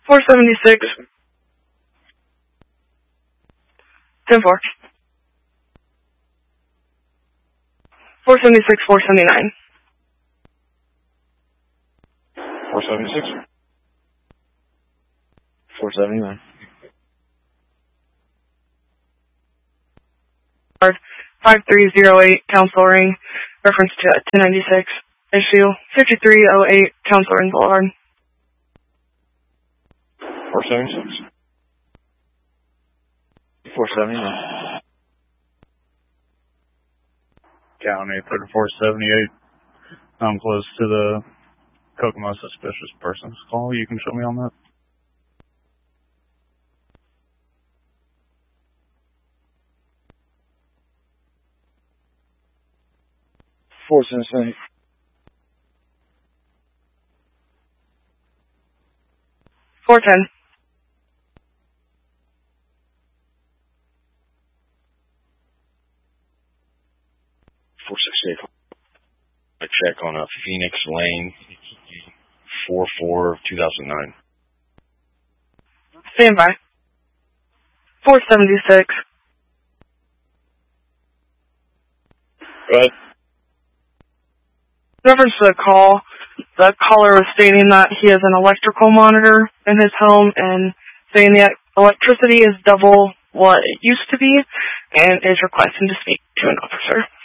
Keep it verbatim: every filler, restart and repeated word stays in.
four seventy-six. ten four. four seventy-six, four seventy-nine. four seventy-six. four seventy-nine. five three zero eight, Council Ring, reference to ten ninety-six, issue fifty-three oh eight, Council Ring Boulevard. four seventy-six. four seventy-nine. County thirty-four seventy-eight. I'm close to the Kokomo suspicious persons call. You can show me on that. four seventy-eight. four ten. four sixty-eight. A check on a Phoenix Lane, four four two thousand nine. Stand by. four seventy-six. Go ahead. Reference to the call, the caller was stating that he has an electrical monitor in his home and saying the electricity is double what it used to be and is requesting to speak to an officer.